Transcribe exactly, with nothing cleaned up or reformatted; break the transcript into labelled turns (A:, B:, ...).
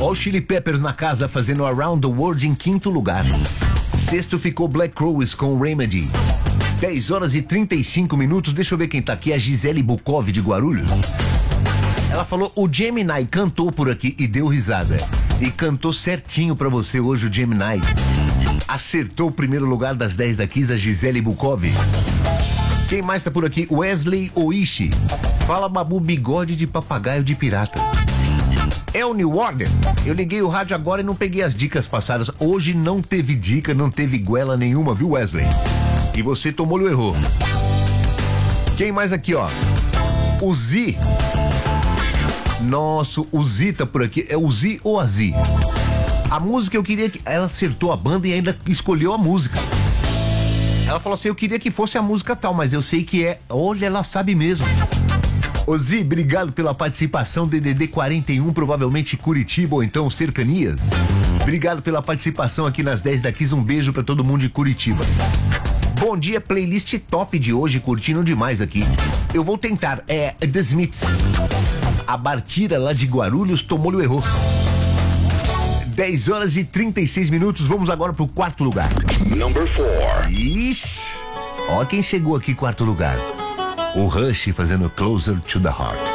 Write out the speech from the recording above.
A: Ó o Chili Peppers na casa fazendo Around the World em quinto lugar. Sexto ficou Black Crowes com Remedy. dez horas e trinta e cinco minutos. Deixa eu ver quem tá aqui. A Gisele Bukov de Guarulhos. Ela falou: o Gemini cantou por aqui e deu risada. E cantou certinho pra você hoje o Gemini. Acertou o primeiro lugar das dez da Kiss, a Gisele Bukov. Quem mais tá por aqui? Wesley Oishi. Fala, Babu, bigode de papagaio de pirata. É o New Order. Eu liguei o rádio agora e não peguei as dicas passadas. Hoje não teve dica, não teve goela nenhuma, viu, Wesley? E você tomou-lhe o erro. Quem mais aqui, ó? O Zi. Nossa, o Zi tá por aqui. É o Zi ou a Zi? A música eu queria que... Ela acertou a banda e ainda escolheu a música. Ela falou assim: eu queria que fosse a música tal, mas eu sei que é. Olha, ela sabe mesmo. Ô Zi, obrigado pela participação. D D D quarenta e um, provavelmente Curitiba ou então Cercanias. Obrigado pela participação aqui nas dez da Kiss. Um beijo pra todo mundo de Curitiba. Bom dia, playlist top de hoje, curtindo demais aqui. Eu vou tentar, é The Smiths. A Bartira lá de Guarulhos tomou-lhe o erro. dez horas e trinta e seis minutos, vamos agora pro quarto lugar.
B: Number four.
A: Ixi, ó quem chegou aqui quarto lugar. O Rush fazendo Closer to the Heart.